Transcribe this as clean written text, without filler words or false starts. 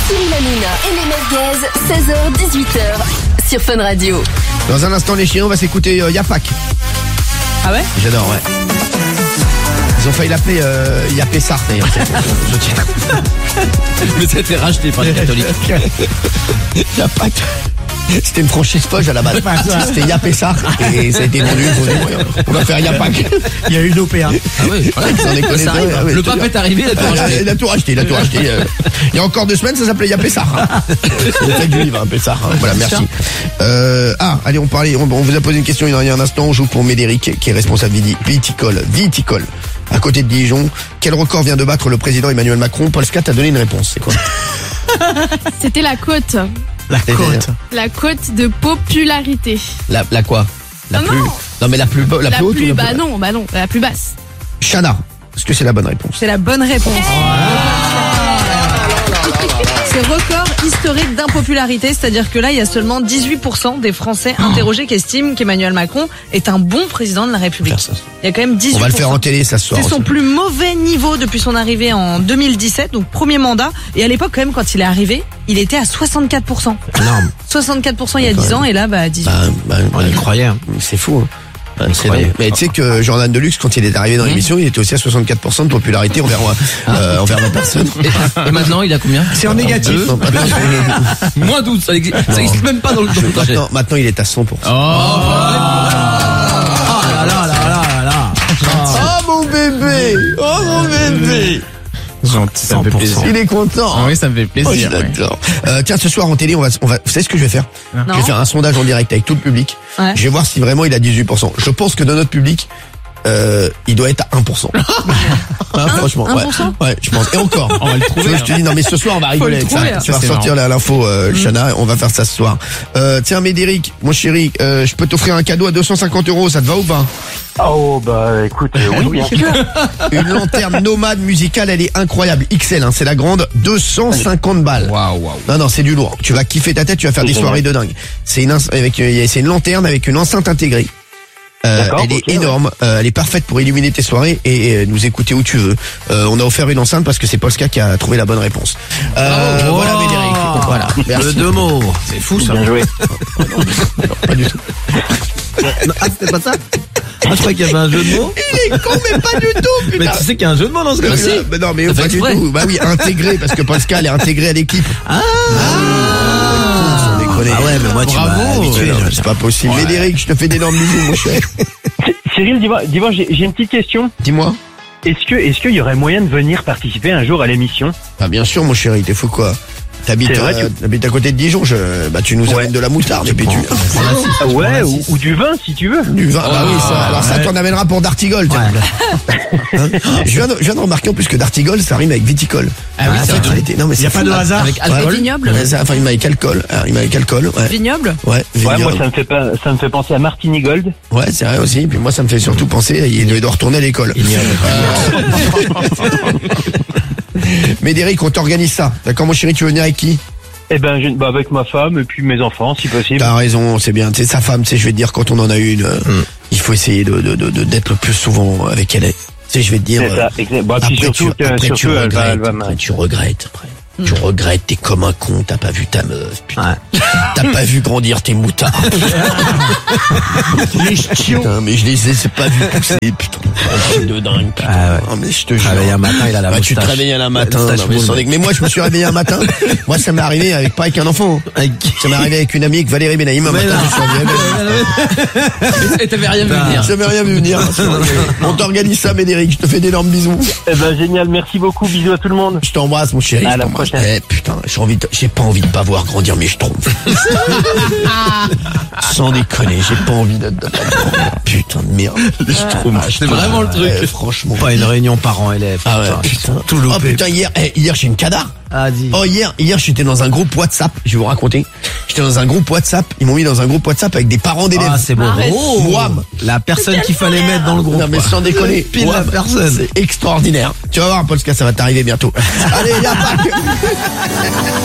Cyril Hanouna et les merguez, 16h-18h sur Fun Radio. Dans un instant, les chiens, on va s'écouter Yapak. Ah ouais? J'adore, ouais. Ils ont failli l'appeler Yapessar d'ailleurs. Je tiens. Mais ça a été racheté par les catholiques. Yapak. C'était une franchise poche à la base. C'était Yapessar et ça a été vendu. On va faire Yapak. Il y a eu une OPA. Ah oui, voilà. Sans déconner, Ça arrive. ouais, Le pape est arrivé, il a tout racheté. Il a tout racheté. Il y a encore 2 semaines, ça s'appelait Yapessar. C'est le fait du livre, Pessar. Voilà, merci. Allez, on vous a posé une question il y a un instant. On joue pour Médéric, qui est responsable viticole. À côté de Dijon. Quel record vient de battre le président Emmanuel Macron? Polska t'a donné une réponse. C'est quoi? C'était la côte. La côte. La côte de popularité. La quoi? La Non, plus. non. Non, mais la plus haute ou la plus Bah non, la plus basse. Chana. Est-ce que c'est la bonne réponse? C'est la bonne réponse. C'est record historique d'impopularité, c'est-à-dire que là, il y a seulement 18% des Français interrogés qui estiment qu'Emmanuel Macron est un bon président de la République. Il y a quand même 18%. On va le faire en télé, ça se soir. C'est son plus mauvais niveau depuis son arrivée en 2017, donc premier mandat. Et à l'époque, quand même, quand il est arrivé, il était à 64%. Énorme. 64% il y a 10 ans, et là, 18%. On y croyait. Hein. C'est fou, hein. C'est vrai. Mais tu sais que Jordan Deluxe, quand il est arrivé dans l'émission, il était aussi à 64% de popularité envers la personne. Et maintenant, il a combien? C'est en négatif. Non, pas plus. Moins 12, ça existe même pas dans le projet. Maintenant, il est à 100%. Oh mon bébé. Gentil, ça me fait plaisir. Il est content. Oui, ça me fait plaisir. Oh, je l'adore. Tiens, ce soir en télé, on va, vous savez ce que je vais faire? Je vais faire un sondage en direct avec tout le public. Ouais. Je vais voir si vraiment il a 18%. Je pense que dans notre public, il doit être à 1%. Franchement, 1%? ouais, je pense. Et encore. On va le trouver. Je te dis, non, mais ce soir, on va rigoler avec ça. trouver, Tu vas c'est ressortir l'info, Chana. On va faire ça ce soir. Tiens, Médéric, mon chéri, je peux t'offrir un cadeau à 250 €. Ça te va ou pas? Oh, écoute, oui, bien sûr. Une lanterne nomade musicale, elle est incroyable. XL, hein, c'est la grande, 250 balles. Waouh. Non, c'est du lourd. Tu vas kiffer ta tête, tu vas faire des soirées de dingue. C'est une lanterne avec une enceinte intégrée. D'accord, Elle est ok, énorme, elle est parfaite pour illuminer tes soirées et nous écouter où tu veux. On a offert une enceinte parce que c'est Polska qui a trouvé la bonne réponse. Voilà Médéric. Voilà. Merci. Le 2 mots. C'est fou ça. Bien joué. Non, pas du tout. Ah, c'était pas ça? Ah, je crois qu'il y avait un jeu de mots. Il est con, mais pas du tout, putain. Mais tu sais qu'il y a un jeu de mots dans ce cas-ci. Mais non, mais Ça pas fait du exprès. tout. Bah oui, intégré, parce que Polska, elle est intégrée à l'équipe. Sans déconner. Ah ouais, mais moi, tu m'as Bravo. habitué, Non, là. c'est pas possible. Ouais. Médéric, je te fais d'énormes bisous, mon cher. Cyril, dis-moi, j'ai une petite question. Dis-moi. Est-ce qu'il y aurait moyen de venir participer un jour à l'émission? Ah, bien sûr, mon chéri, t'es fou quoi. T'habites C'est vrai, t'habites à côté de Dijon, tu nous amènes de la moutarde et puis tu... Ah ouais, ou du vin si tu veux. Du vin, bah oui, ça. Alors ça, t'en amèneras pour Dartigol, tiens. Hein, je viens de remarquer en plus que Dartigol, ça rime avec viticole. Ah oui, en c'est fait, vrai. non, mais Il n'y a pas de hasard. Avec Et alcool. vignoble? Enfin, il m'a avec alcool. Ouais. Vignoble? Ouais, Ouais, moi vignoble. ça me fait penser à Martini Gold. Ouais, c'est vrai aussi. Puis moi, ça me fait surtout penser, il doit retourner à l'école. Médéric, on t'organise ça. D'accord, mon chéri, tu veux venir avec qui? Eh ben, avec ma femme et puis mes enfants, si possible. T'as raison, c'est bien. Tu sais, sa femme, tu sais, je vais te dire, quand on en a une, il faut essayer d'être le plus souvent avec elle. Tu sais, je vais te dire. C'est ça, exact. Bah, puis surtout, tu regrettes après. Tu regrettes, t'es comme un con, t'as pas vu ta meuf, putain. T'as pas vu grandir tes moutards. Les chiots. Putain, mais je les ai pas vu pousser, putain. Un truc de dingue, putain. Ah, mais je te jure. Réveillé un matin, il a la Tu te moustache. réveilles un matin. Moustache Non, mais, boule. mais moi, je me suis réveillé un matin. Moi, ça m'est arrivé pas avec un enfant. Ça m'est arrivé avec une amie, avec Valérie Benaïm. Un matin, je suis réveillé. Et t'avais rien vu venir. Ça m'est rien vu venir. On t'organise ça, Médéric. Je te fais d'énormes bisous. Eh ben, génial, merci beaucoup, bisous à tout le monde. Je t'embrasse, mon chéri. À je la t'embrasse. prochaine. Eh, putain, j'ai pas envie de pas voir grandir mes schtroumpfs. Sans déconner, j'ai pas envie de putain de merde. Les schtroumpfs. C'est vraiment le truc. Franchement. Pas une réunion parents-élèves. Ah ouais, putain. Tout loupé. Oh putain, hier j'ai une cadar. Ah, dis. Oh, hier, j'étais dans un groupe WhatsApp. Je vais vous raconter. J'étais dans un groupe WhatsApp. Ils m'ont mis dans un groupe WhatsApp avec des parents d'élèves. Ah, c'est beau. Arrête. Mouam. La personne qu'il fallait mettre dans le groupe. Non, mais sans déconner. Pile la Mouam. personne. C'est extraordinaire. Tu vas voir, Polska, ça va t'arriver bientôt. Allez, y'a pas que...